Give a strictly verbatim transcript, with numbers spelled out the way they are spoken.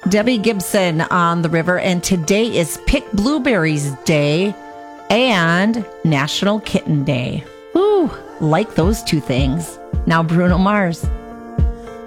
Debbie Gibson on the river, and today is Pick Blueberries Day and National Kitten Day. Ooh, like those two things. Now Bruno Mars.